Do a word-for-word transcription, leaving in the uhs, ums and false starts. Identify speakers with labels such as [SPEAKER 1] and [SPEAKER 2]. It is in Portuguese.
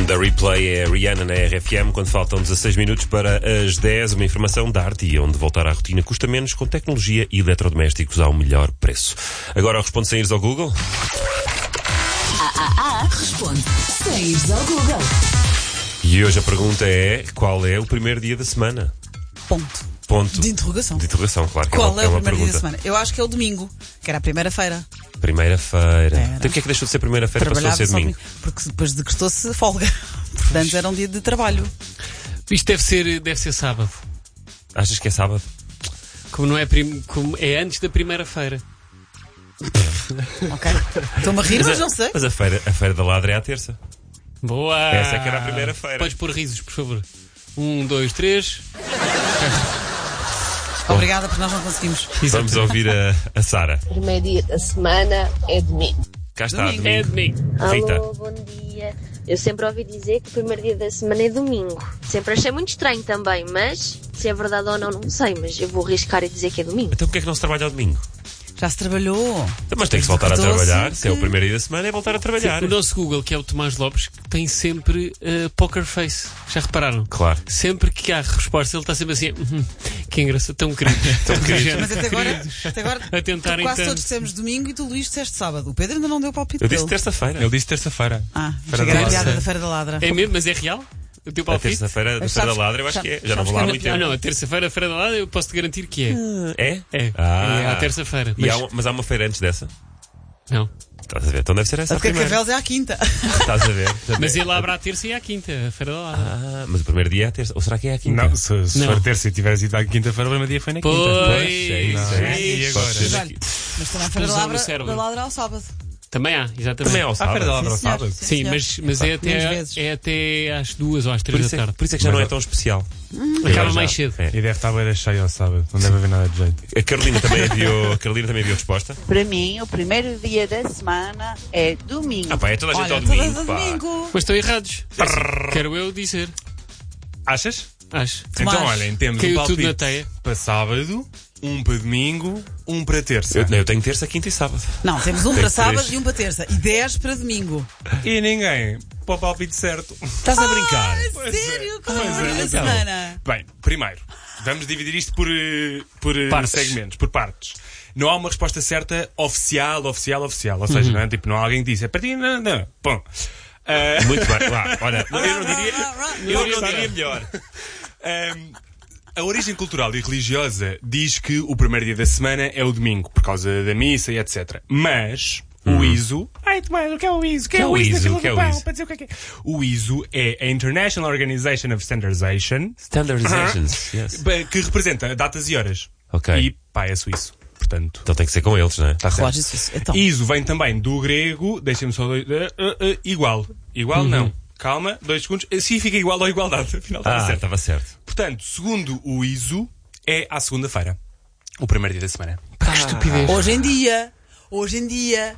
[SPEAKER 1] Da Replay é a Rihanna na R F M, quando faltam dezasseis minutos para as dez, uma informação da Artia, onde voltar à rotina custa menos com tecnologia e eletrodomésticos ao melhor preço. Agora responde sem ires ao Google.
[SPEAKER 2] Ah, ah, ah, responde sem ires ao Google.
[SPEAKER 1] E hoje a pergunta é, qual é o primeiro dia da semana?
[SPEAKER 3] Ponto.
[SPEAKER 1] Ponto.
[SPEAKER 3] De interrogação.
[SPEAKER 1] De interrogação, claro. Que
[SPEAKER 3] Qual
[SPEAKER 1] é, uma,
[SPEAKER 3] é,
[SPEAKER 1] é
[SPEAKER 3] o
[SPEAKER 1] uma
[SPEAKER 3] primeiro
[SPEAKER 1] pergunta.
[SPEAKER 3] dia da semana? Eu acho que é o domingo, que era a primeira-feira.
[SPEAKER 1] Primeira-feira.
[SPEAKER 3] Era.
[SPEAKER 1] Então o que é que deixou de ser primeira-feira e passou a
[SPEAKER 3] Trabalhava
[SPEAKER 1] ser
[SPEAKER 3] só
[SPEAKER 1] domingo?
[SPEAKER 3] domingo, porque depois decretou-se folga. Portanto, era um dia de trabalho.
[SPEAKER 4] Isto deve ser, deve ser sábado.
[SPEAKER 1] Achas que é sábado?
[SPEAKER 4] Como não é, prim... Como é antes da primeira-feira.
[SPEAKER 3] Ok? Estou-me a rir, mas,
[SPEAKER 1] a,
[SPEAKER 3] não sei.
[SPEAKER 1] mas a feira, a feira da Ladra é à terça.
[SPEAKER 4] Boa!
[SPEAKER 1] Essa é que era a primeira-feira.
[SPEAKER 4] Podes pôr risos, por favor. Um, dois, três.
[SPEAKER 3] Obrigada, porque nós não conseguimos.
[SPEAKER 1] Vamos ouvir a, a Sara.
[SPEAKER 5] Primeiro dia da semana é domingo.
[SPEAKER 1] Cá está,
[SPEAKER 3] Domingo.
[SPEAKER 1] domingo.
[SPEAKER 4] É domingo.
[SPEAKER 1] Rita.
[SPEAKER 5] Alô, bom dia. Eu sempre ouvi dizer que o primeiro dia da semana é domingo. Sempre achei muito estranho também, mas se é verdade ou não, não sei. Mas eu vou arriscar e dizer que é domingo.
[SPEAKER 1] Então porquê é que não se trabalha ao domingo?
[SPEAKER 3] Já se trabalhou.
[SPEAKER 1] Então, mas tem que se voltar a
[SPEAKER 3] Decretou-se
[SPEAKER 1] trabalhar. Se é o
[SPEAKER 3] que-
[SPEAKER 1] primeiro dia da semana, é voltar a trabalhar.
[SPEAKER 4] O nosso Google, que é o Tomás Lopes, tem sempre uh, poker face. Já repararam?
[SPEAKER 1] Claro.
[SPEAKER 4] Sempre que há resposta, ele está sempre assim. "Uhum, que engraçado, tão queridos. Tão queridos.
[SPEAKER 3] Mas até agora, até agora
[SPEAKER 4] A tentarem
[SPEAKER 3] quase
[SPEAKER 4] tanto.
[SPEAKER 3] todos dissemos domingo e tu, Luís, disseste sábado. O Pedro ainda não deu palpite
[SPEAKER 1] Eu disse
[SPEAKER 3] dele.
[SPEAKER 1] terça-feira.
[SPEAKER 6] Ele disse terça-feira.
[SPEAKER 3] Ah,
[SPEAKER 6] Feira
[SPEAKER 3] cheguei
[SPEAKER 6] da
[SPEAKER 3] à
[SPEAKER 6] Ladra.
[SPEAKER 3] piada da Feira da Ladra.
[SPEAKER 4] É mesmo, mas é real? O teu
[SPEAKER 1] A
[SPEAKER 4] palpite?
[SPEAKER 1] terça-feira da
[SPEAKER 3] Mas
[SPEAKER 1] Feira da
[SPEAKER 3] sabes-
[SPEAKER 1] Ladra, eu acho que é. Já não
[SPEAKER 3] sabes
[SPEAKER 1] vou lá há
[SPEAKER 3] que-
[SPEAKER 1] muito tempo.
[SPEAKER 4] Ah, não, a terça-feira, a feira da Lada, eu posso te garantir que é.
[SPEAKER 1] É?
[SPEAKER 4] É.
[SPEAKER 1] Ah.
[SPEAKER 4] É à terça-feira.
[SPEAKER 1] E
[SPEAKER 4] Mas
[SPEAKER 1] há um- mas há uma feira antes dessa?
[SPEAKER 4] não.
[SPEAKER 1] Estás a ver? Então deve ser essa
[SPEAKER 3] A
[SPEAKER 1] a
[SPEAKER 3] de
[SPEAKER 1] primeira.
[SPEAKER 3] Carcavelos é à quinta.
[SPEAKER 1] Estás a ver?
[SPEAKER 4] Mas ele abre à terça e à quinta, a feira da Lada.
[SPEAKER 1] Ah, mas o primeiro dia é a terça. Ou será que é a quinta?
[SPEAKER 6] Não, se, se
[SPEAKER 4] Não.
[SPEAKER 6] for terça e tivesse ido à quinta-feira, o primeiro dia foi na quinta.
[SPEAKER 4] Pois,
[SPEAKER 1] é isso,
[SPEAKER 6] Não,
[SPEAKER 1] é
[SPEAKER 6] e
[SPEAKER 1] isso.
[SPEAKER 6] agora?
[SPEAKER 1] Pode ser
[SPEAKER 3] Mas,
[SPEAKER 1] daqui.
[SPEAKER 3] olha, mas também a Feira da
[SPEAKER 4] Explosão no
[SPEAKER 3] Ladra,
[SPEAKER 4] cérebro.
[SPEAKER 3] da Ladra ao sábado.
[SPEAKER 4] Também há, exatamente.
[SPEAKER 1] Também é ao
[SPEAKER 6] À Feira da
[SPEAKER 1] sábado.
[SPEAKER 6] Ladra ao
[SPEAKER 3] Sim, senhor.
[SPEAKER 6] sábado.
[SPEAKER 3] Sim,
[SPEAKER 4] Sim,
[SPEAKER 3] senhor.
[SPEAKER 4] mas, mas é,
[SPEAKER 3] Menos
[SPEAKER 4] até,
[SPEAKER 3] vezes.
[SPEAKER 4] é até às duas ou às
[SPEAKER 1] Por
[SPEAKER 4] três
[SPEAKER 1] isso,
[SPEAKER 4] da
[SPEAKER 1] é,
[SPEAKER 4] tarde.
[SPEAKER 1] por isso é que já
[SPEAKER 6] Mas
[SPEAKER 1] não é
[SPEAKER 6] ó-
[SPEAKER 1] tão especial.
[SPEAKER 4] Acaba
[SPEAKER 1] Já.
[SPEAKER 4] mais cedo.
[SPEAKER 1] É.
[SPEAKER 6] E deve estar bem cheio ao sábado. Não deve haver nada de jeito.
[SPEAKER 1] A Carolina também enviou, a Carolina também enviou resposta.
[SPEAKER 7] Para mim, o primeiro dia da semana é domingo.
[SPEAKER 1] Ah pá, é toda a gente
[SPEAKER 3] Olha,
[SPEAKER 1] ao
[SPEAKER 3] todas
[SPEAKER 1] domingo,
[SPEAKER 3] a
[SPEAKER 1] pá.
[SPEAKER 3] domingo.
[SPEAKER 4] Mas estão errados. Quero eu dizer.
[SPEAKER 6] Achas?
[SPEAKER 4] Acho.
[SPEAKER 3] Tomás,
[SPEAKER 6] Então, olhem, temos
[SPEAKER 4] caiu
[SPEAKER 6] um
[SPEAKER 4] tudo na
[SPEAKER 6] palpite
[SPEAKER 4] teia.
[SPEAKER 6] para sábado, um para domingo, um para terça.
[SPEAKER 1] Eu, eu tenho terça, quinta e sábado.
[SPEAKER 3] Não, temos um
[SPEAKER 1] Tem
[SPEAKER 3] para
[SPEAKER 1] três.
[SPEAKER 3] sábado e um para terça. E dez para domingo.
[SPEAKER 6] E ninguém para o palpite certo.
[SPEAKER 1] Estás a brincar?
[SPEAKER 3] Ah, sério? Qual é o
[SPEAKER 6] Pois é,
[SPEAKER 3] dia da
[SPEAKER 6] então.
[SPEAKER 3] semana?
[SPEAKER 6] Bem, primeiro, vamos dividir isto por, eh, por eh,
[SPEAKER 4] Partes.
[SPEAKER 6] segmentos, por partes. Não há uma resposta certa oficial, oficial, oficial. Ou seja, não é tipo, não há alguém que diz, a partir não, não. Bom. Ah,
[SPEAKER 1] Muito bem. Lá, olha, eu não diria, eu não diria melhor.
[SPEAKER 6] Ahm, a origem cultural e religiosa diz que o primeiro dia da semana é o domingo, por causa da missa e etcétera. Mas o I S O... Ai, Tomás, o que é o I S O? O que é o I S O?
[SPEAKER 1] O que é o
[SPEAKER 6] na fila do
[SPEAKER 1] I S O?
[SPEAKER 6] pão, para dizer o que é que é. O I S O é a International Organization of Standardization,
[SPEAKER 1] Standardizations. Yes.
[SPEAKER 6] ba- que representa datas e horas.
[SPEAKER 1] Ok.
[SPEAKER 6] E pá, é suíço. Portanto,
[SPEAKER 1] Então tem que ser com eles, não é?
[SPEAKER 6] está certo.
[SPEAKER 3] Relógio suíço. Então,
[SPEAKER 6] I S O vem também do grego, deixem-me só... dois- uh, uh, uh, igual. Igual não. Calma, dois segundos. Sim, fica igual ou igualdade. Afinal, estava
[SPEAKER 1] Ah,
[SPEAKER 6] certo.
[SPEAKER 1] estava certo.
[SPEAKER 6] Portanto, segundo o I S O, é à segunda-feira. O primeiro dia da semana.
[SPEAKER 4] Pá, que estupidez.
[SPEAKER 3] hoje em dia, hoje em dia,